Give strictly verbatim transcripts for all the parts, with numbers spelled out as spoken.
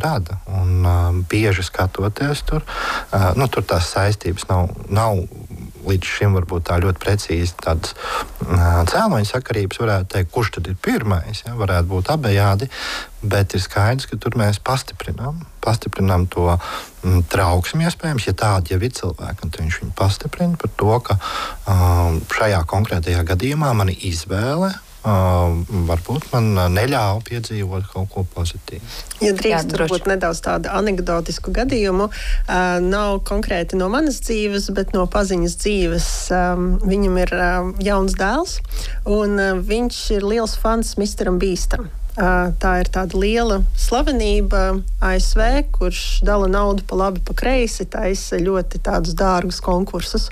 rada. Un uh, bieži skatoties tur, uh, nu, tur tās saistības nav, nav līdz šim varbūt tā ļoti precīzi tādas uh, cēloņa sakarības varētu teikt, kurš tad ir pirmais, ja, varētu būt abejādi, bet ir skaidrs, ka tur mēs pastiprinām, pastiprinām to mm, trauksmi iespējams, ja tādi jau ir cilvēki, un viņš viņu pastiprina par to, ka uh, šajā konkrētajā gadījumā mana izvēle Uh, varbūt man neļāva piedzīvot kaut ko pozitīvu. Ja drīkst, varbūt nedaudz tādu anekdotisku gadījumu. Uh, nav konkrēti no manas dzīves, bet no paziņas dzīves. Um, viņam ir uh, jauns dēls, un uh, viņš ir liels fans misteram Beastam. Uh, tā ir tāda liela slavenība A S V, kurš dala naudu pa labi, pa kreisi, taisa ļoti tādus dārgus konkursus.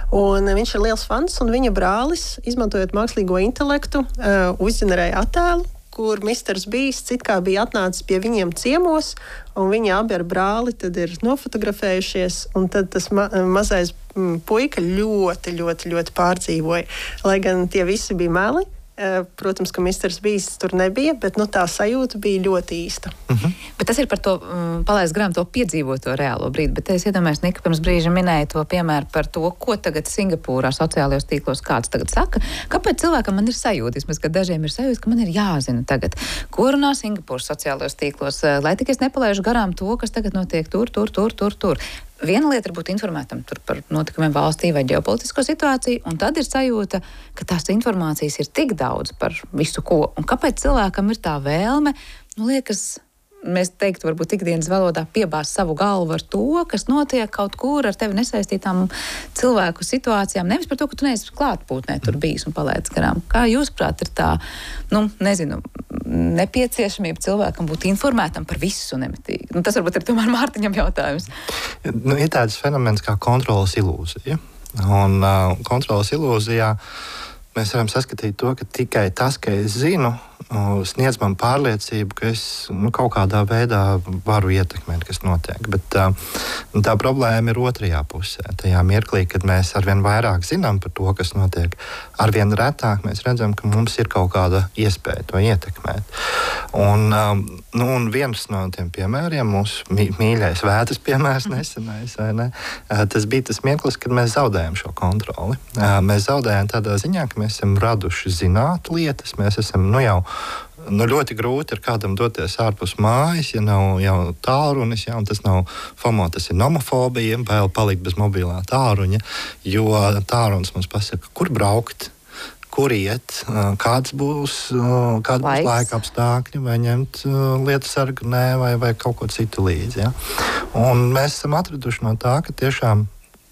Un viņš ir liels fans, un viņa brālis, izmantojot mākslīgo intelektu, uh, uzģenerēja attēlu, kur misters Beasts it kā bija atnācis pie viņiem ciemos, un viņi abi ar brāli tad ir nofotografējušies, un tad tas ma- mazais mm, puika ļoti, ļoti, ļoti pārdzīvoja. Lai gan tie visi bija meli. Protams, ka misters Beasts tur nebija, bet nu, tā sajūta bija ļoti īsta. Uh-huh. Bet tas ir par to um, palaist garām to piedzīvoto reālo brīdi. Bet es iedomājos, Nika pirms brīža minēja to piemēru par to, ko tagad Singapūrā sociālajos tīklos kāds tagad saka. Kāpēc cilvēkam man ir sajūta? Vismaz, ka dažiem ir sajūta, ka man ir jāzina tagad, ko runā Singapūras sociālajos tīklos, lai tik es nepalaižu garām to, kas tagad notiek tur, tur, tur, tur, tur. Viena lieta ir būt informētam tur par notikumiem valstī vai ģeopolitisko situāciju, un tad ir sajūta, ka tās informācijas ir tik daudz par visu ko. Un kāpēc cilvēkam ir tā vēlme, nu liekas, mēs teiktu, varbūt ikdienas valodā piebāzt savu galvu ar to, kas notiek kaut kur ar tevi nesaistītām cilvēku situācijām, nevis par to, ka tu neesi klātbūtnē tur bijis un palaidis garām. Kā jūsuprāt ir tā, nu, nezinu, nepieciešamība cilvēkam būt informētam par visu nemitīgi? Nu, tas varbūt ir tomēr Mārtiņam jautājums. Nu, ir tāds fenomens kā kontrolas ilūzija. Un uh, kontrolas ilūzijā mēs varam saskatīt to, ka tikai tas, ka es zinu, sniedz man pārliecību, ka es nu, kaut kādā veidā varu ietekmēt, kas notiek. Bet uh, tā problēma ir otrajā pusē. Tajā mirklī, kad mēs arvien vairāk zinām par to, kas notiek, arvien retāk mēs redzam, ka mums ir kaut kāda iespēja to ietekmēt. Un, um, nu, un viens no tiem piemēriem, mūsu mī, mīļais vētras piemērs nesenais, vai ne? Uh, tas bija tas mirklis, kad mēs zaudējam šo kontroli. Uh, mēs zaudējam tādā ziņā, ka mēs esam raduši zināt lietas, mēs esam nu jau Nu, ļoti grūti ir kādam doties ārpus mājas, ja nav jau tālrunis, ja, un tas nav FOMO, tas ir nomofobija, bail palikt bez mobilā tālruņa, jo tālrunis mums pasaka, kur braukt, kur iet, kāds būs, kāds būs laika apstākļi, vai ņemt lietu sargu, nē, vai, vai kaut ko citu līdzi. Ja. Un mēs esam atraduši no tā, ka tiešām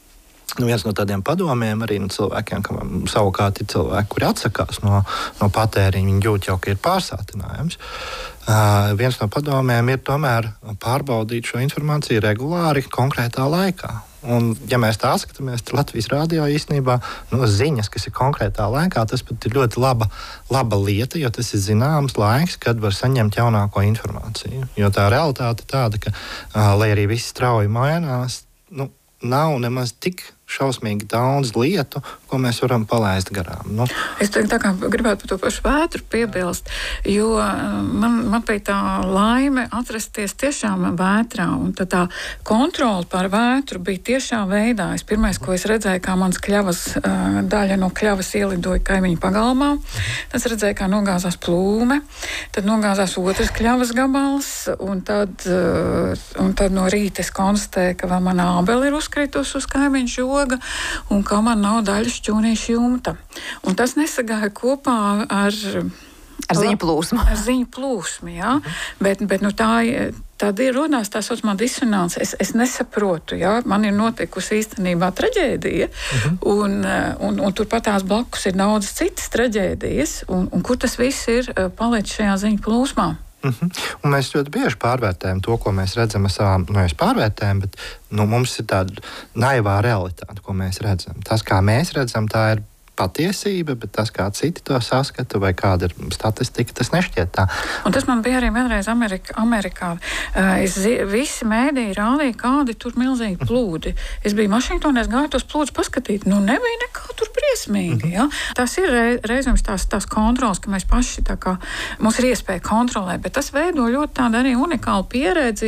Nu, viens no tādiem padomiem arī no cilvēkiem, ka savukārt ir cilvēki, kuri atsakās no, no patēriņa, viņi jūt jau, ka ir pārsātinājums. Uh, viens no padomiem ir tomēr pārbaudīt šo informāciju regulāri konkrētā laikā. Un, ja mēs tā skatāmies, tad Latvijas radio īstenībā nu, ziņas, kas ir konkrētā laikā, tas pat ir ļoti laba, laba lieta, jo tas ir zināms laiks, kad var saņemt jaunāko informāciju. Jo tā realitāte ir tāda, ka, uh, lai arī viss strauji mainās, nu, nav nemaz tik šausmīgi daudz lietu, ko mēs varam palaist garām. Nu. Es teiktu, tā kā gribētu par to pašu vētru piebilst, jo man, man bija tā laime atrasties tiešām vētrā, un tā, tā kontrola pār vētru bija tiešā veidā. Es pirmais, ko es redzēju, kā mans kļavas, daļa no kļavas ielidoja kaimiņu pagalmā, tas redzēju, kā nogāzās plūme, tad nogāzās otrs kļavas gabals, un tad, un tad no rīta es konstatēju, ka vēl man ābeli ir uzkritus uz kaimiņu žogu, un kā man nav daļas šķūnīša jumta. Un tas nesagāja kopā ar... Ar ziņu plūsmu. Ar ziņu plūsmu, jā. Uh-huh. Bet, bet nu, tā, tad ir rodās tā saucamā disonance. Es, es nesaprotu, jā. Man ir notikusi īstenībā traģēdija, uh-huh. un, un, un turpat tās blakus ir daudz citas traģēdijas, un, un kur tas viss ir palicis šajā ziņu plūsmā. Uh-huh. Un mēs ļoti bieži pārvērtējam to, ko mēs redzam ar savām, nu, es pārvērtējam, bet nu, mums ir tāda naivā realitāte, ko mēs redzam. Tas, kā mēs redzam, tā ir patiesība, bet tas, kā citi to saskata vai kāda ir statistika, tas nešķiet tā. Un tas man bija arī vienreiz Amerika, Amerikā. Es, visi mēdīji rādīja, kādi tur milzīgi plūdi. Es biju Vašingtonē, es gāju tos plūdus paskatīt. Nu, nebija nekā tur briesmīgi. Ja? Tas ir reizēms tās, tās kontrols, ka mēs paši tā kā, mums ir iespēja kontrolēt, bet tas veido ļoti tādu arī unikālu pieredzi,